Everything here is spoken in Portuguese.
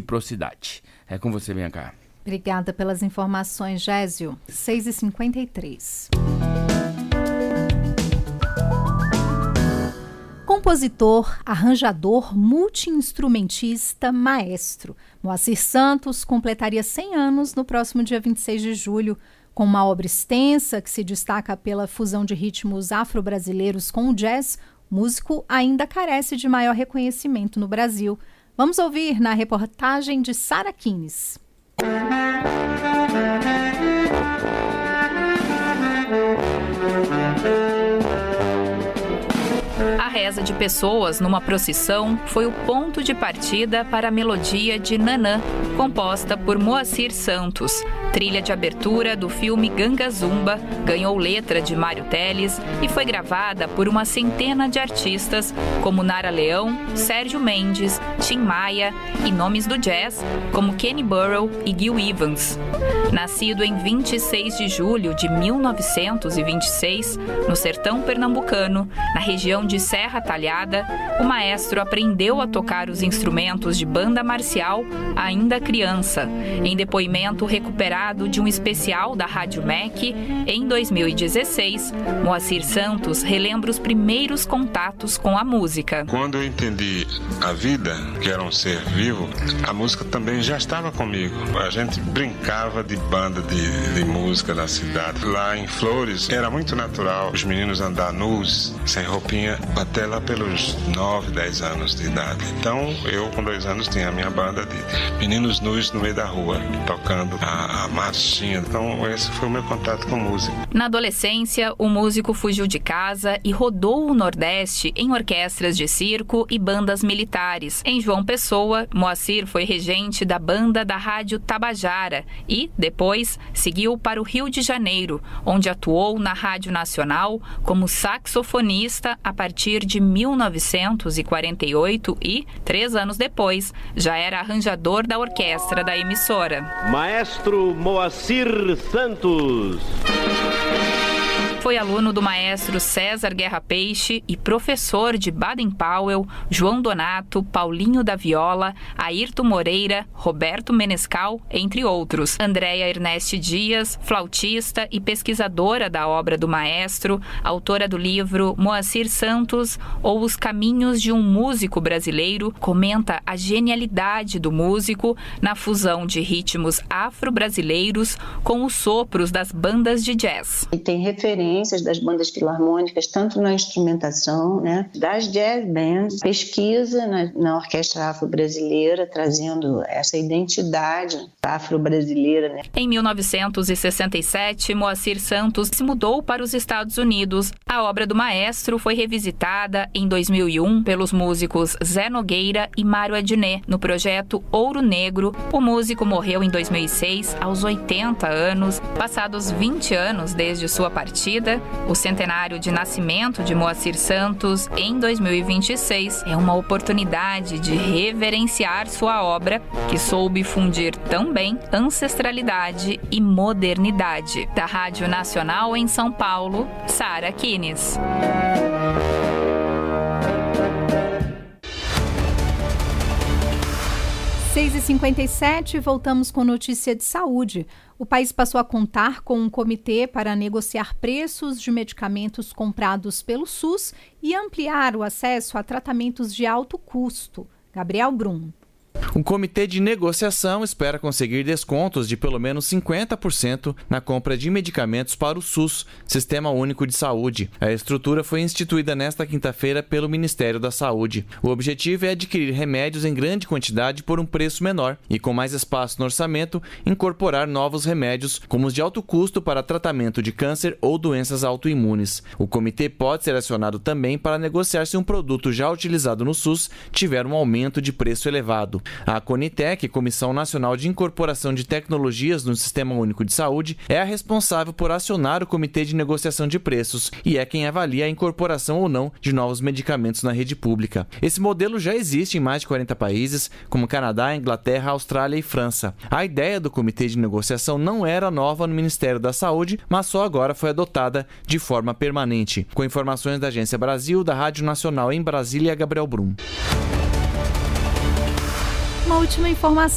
reciprocidade. É com você, Bianca. Obrigada pelas informações, Gésio. 6h53. Compositor, arranjador, multi-instrumentista, maestro. Moacir Santos completaria 100 anos no próximo dia 26 de julho, com uma obra extensa que se destaca pela fusão de ritmos afro-brasileiros com o jazz. O músico ainda carece de maior reconhecimento no Brasil. Vamos ouvir na reportagem de Sara Kines. A reza de pessoas numa procissão foi o ponto de partida para a melodia de Nanã, composta por Moacir Santos. Trilha de abertura do filme Ganga Zumba, ganhou letra de Mário Teles e foi gravada por uma centena de artistas como Nara Leão, Sérgio Mendes, Tim Maia e nomes do jazz como Kenny Burrell e Gil Evans. Nascido em 26 de julho de 1926, no sertão pernambucano, na região de Serra Talhada, o maestro aprendeu a tocar os instrumentos de banda marcial ainda criança. Em depoimento recuperado de um especial da Rádio MEC, em 2016, Moacir Santos relembra os primeiros contatos com a música. Quando eu entendi a vida, que era um ser vivo, a música também já estava comigo. A gente brincava de banda de música na cidade. Lá em Flores, era muito natural os meninos andar nus, sem roupinha, até lá pelos 9, 10 anos de idade. Então, eu com 2 anos tinha a minha banda de meninos nus no meio da rua, tocando a marchinha. Então, esse foi o meu contato com música. Na adolescência, o músico fugiu de casa e rodou o Nordeste em orquestras de circo e bandas militares. Em João Pessoa, Moacir foi regente da banda da Rádio Tabajara e, depois, seguiu para o Rio de Janeiro, onde atuou na Rádio Nacional como saxofonista a partir de 1948 e, 3 anos depois, já era arranjador da orquestra da emissora. Maestro Moacir Santos. Foi aluno do maestro César Guerra Peixe e professor de Baden-Powell, João Donato, Paulinho da Viola, Ayrton Moreira, Roberto Menescal, entre outros. Andréia Ernest Dias, flautista e pesquisadora da obra do maestro, autora do livro Moacir Santos ou Os Caminhos de um Músico Brasileiro, comenta a genialidade do músico na fusão de ritmos afro-brasileiros com os sopros das bandas de jazz. E tem referências das bandas filarmônicas, tanto na instrumentação, né, das jazz bands, pesquisa na orquestra afro-brasileira, trazendo essa identidade afro-brasileira. Né. Em 1967, Moacir Santos se mudou para os Estados Unidos. A obra do maestro foi revisitada em 2001 pelos músicos Zé Nogueira e Mário Adnet, no projeto Ouro Negro. O músico morreu em 2006, aos 80 anos. Passados 20 anos desde sua partida, o centenário de nascimento de Moacir Santos, em 2026, é uma oportunidade de reverenciar sua obra, que soube fundir tão bem ancestralidade e modernidade. Da Rádio Nacional em São Paulo, Sara Kines. 6h57, voltamos com notícia de saúde. O país passou a contar com um comitê para negociar preços de medicamentos comprados pelo SUS e ampliar o acesso a tratamentos de alto custo. Gabriel Brum. O Comitê de Negociação espera conseguir descontos de pelo menos 50% na compra de medicamentos para o SUS, Sistema Único de Saúde. A estrutura foi instituída nesta quinta-feira pelo Ministério da Saúde. O objetivo é adquirir remédios em grande quantidade por um preço menor e, com mais espaço no orçamento, incorporar novos remédios, como os de alto custo para tratamento de câncer ou doenças autoimunes. O comitê pode ser acionado também para negociar se um produto já utilizado no SUS tiver um aumento de preço elevado. A Conitec, Comissão Nacional de Incorporação de Tecnologias no Sistema Único de Saúde, é a responsável por acionar o Comitê de Negociação de Preços e é quem avalia a incorporação ou não de novos medicamentos na rede pública. Esse modelo já existe em mais de 40 países, como Canadá, Inglaterra, Austrália e França. A ideia do Comitê de Negociação não era nova no Ministério da Saúde, mas só agora foi adotada de forma permanente. Com informações da Agência Brasil, da Rádio Nacional em Brasília, Gabriel Brum. Uma última informação.